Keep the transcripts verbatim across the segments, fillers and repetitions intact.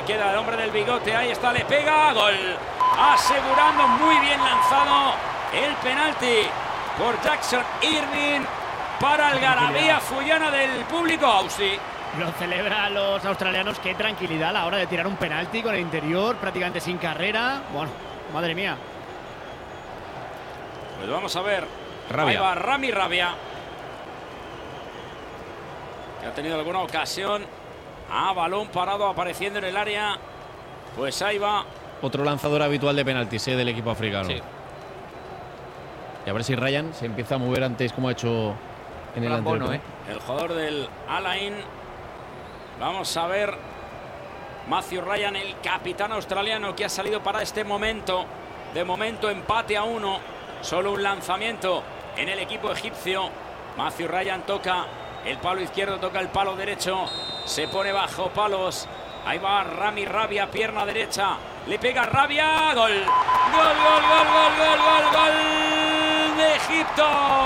queda el hombre del bigote. Ahí está, le pega. Gol. Asegurando muy bien lanzado el penalti por Jackson Irving para algarabía fullana del público ausí. Lo celebran los australianos. Qué tranquilidad a la hora de tirar un penalti con el interior, prácticamente sin carrera. Bueno, madre mía. Pues vamos a ver. Rabia. Ahí va Rami Rabia, que ha tenido alguna ocasión. A balón parado apareciendo en el área. Pues ahí va. Otro lanzador habitual de penaltis, ¿eh? Del equipo africano. Sí. Y a ver si Ryan se empieza a mover antes como ha hecho en el anterior. Bono, ¿eh? El jugador del Alain. Vamos a ver. Matthew Ryan, el capitán australiano, que ha salido para este momento. De momento empate a uno. Solo un lanzamiento en el equipo egipcio. Matthew Ryan toca el palo izquierdo, toca el palo derecho. Se pone bajo palos. Ahí va Rami Rabia, pierna derecha. Le pega Rabia. Gol. Gol, gol, gol, gol, gol, gol, gol de Egipto,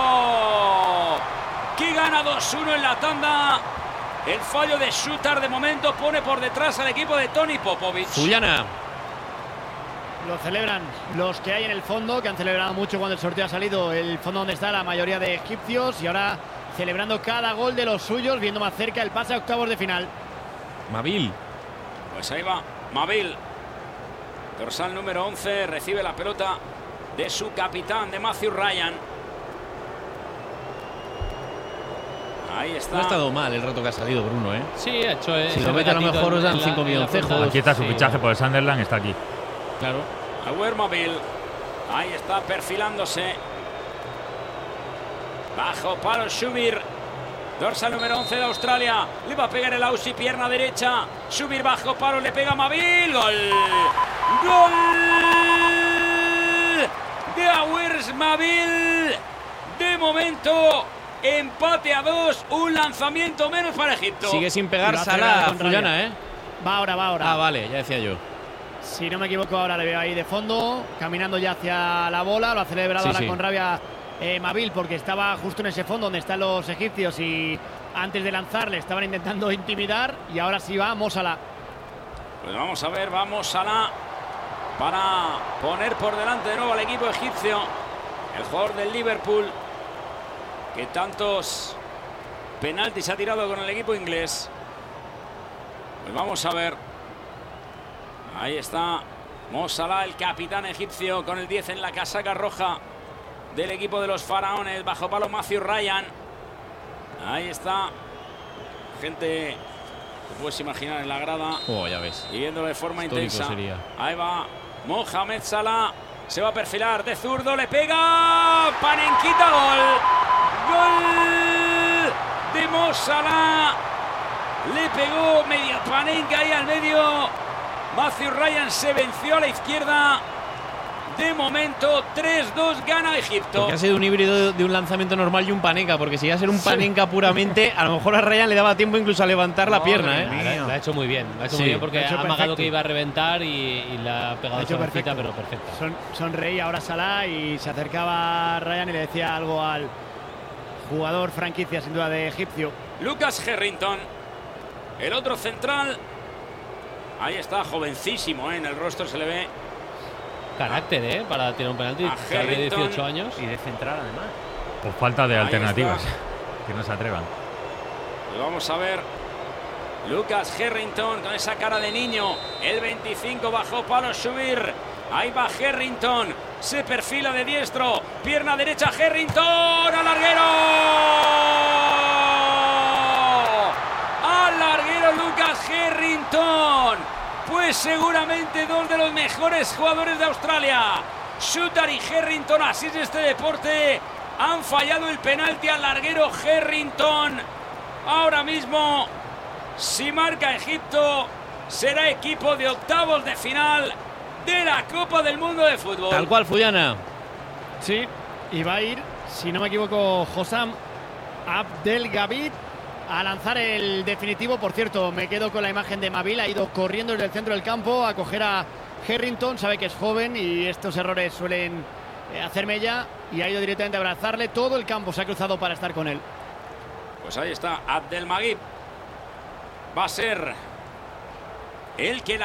que gana dos uno en la tanda. El fallo de Shooter de momento pone por detrás al equipo de Tony Popovic. Fullana. Lo celebran los que hay en el fondo, que han celebrado mucho cuando el sorteo ha salido. El fondo donde está la mayoría de egipcios. Y ahora celebrando cada gol de los suyos, viendo más cerca el pase a octavos de final. Mabil. Pues ahí va Mabil, dorsal número once, recibe la pelota de su capitán, de Matthew Ryan. Ahí está. No ha estado mal el rato que ha salido Bruno, ¿eh? Sí, ha hecho. Si lo mete a lo mejor os dan cinco milloncejos. Aquí está su Sí, fichaje por el Sunderland, está aquí. Claro. Awer Mabil. Ahí está perfilándose. Bajo palo Shubir. Dorsal número once de Australia. Le va a pegar el Aussie, pierna derecha. Shubir bajo palo, le pega Mabil. Gol. Gol de Awer Mabil. De momento, empate a dos. Un lanzamiento menos para Egipto. Sigue sin pegar Lo ha Salah celebrado a con Fullana, rabia. ¿eh? Va ahora, va ahora. Ah, vale, ya decía yo. Si no me equivoco, ahora le veo ahí de fondo, caminando ya hacia la bola. Lo ha celebrado Sí, ahora sí. con rabia eh, Mabil, porque estaba justo en ese fondo donde están los egipcios y antes de lanzar le estaban intentando intimidar. Y ahora sí va Mo Salah. Pues vamos a ver, vamos Salah para poner por delante de nuevo al equipo egipcio. El jugador del Liverpool, que tantos penaltis ha tirado con el equipo inglés. Pues vamos a ver. Ahí está Mo Salah, el capitán egipcio, con el diez en la casaca roja del equipo de los faraones. Bajo palo Matthew Ryan. Ahí está. Gente, te puedes imaginar en la grada. Oh, ya ves. Y viéndolo de forma Histórico intensa. sería. Ahí va Mohamed Salah. Se va a perfilar de zurdo. Le pega. Panenquita. Gol. Gol de Mo Salah. Le pegó media panenca ahí al medio. Matthew Ryan se venció a la izquierda. De momento, tres dos gana Egipto. Porque ha sido un híbrido de un lanzamiento normal y un panenca. Porque si iba a ser un panenca puramente, a lo mejor a Ryan le daba tiempo incluso a levantar la pierna, ¿eh? La, la ha hecho muy bien. La ha hecho Sí. muy bien porque Lo ha hecho ha amagado perfecto. que iba a reventar y, y la ha pegado Ha hecho suavecita, perfecto. pero perfecta. Son, sonreía ahora Salah y se acercaba a Ryan y le decía algo al jugador franquicia, sin duda, de egipcio. Lucas Harrington, el otro central. Ahí está, jovencísimo, ¿eh? En el rostro se le ve. Carácter, ¿eh? Para tirar un penalti. A Tiene Harrington. dieciocho años. Y de central, además. Por falta de Ahí alternativas. está. Que no se atrevan. Pues vamos a ver. Lucas Harrington con esa cara de niño. El veinticinco bajo palo Shubir. Ahí va Harrington. Se perfila de diestro. Pierna derecha Harrington. ¡Al larguero! ¡Al larguero Lucas Harrington! Pues seguramente dos de los mejores jugadores de Australia. Shooter y Harrington, así es este deporte. Han fallado el penalti al larguero Harrington. Ahora mismo, si marca Egipto, será equipo de octavos de final de la Copa del Mundo de Fútbol. Tal cual, Fullana. Sí, y va a ir, si no me equivoco, Hossam Abdelgabid a lanzar el definitivo. Por cierto, me quedo con la imagen de Mabil. Ha ido corriendo desde el centro del campo a coger a Harrington. Sabe que es joven y estos errores suelen eh, hacer mella. Y ha ido directamente a abrazarle. Todo el campo se ha cruzado para estar con él. Pues ahí está Abdelmagib. Va a ser el que la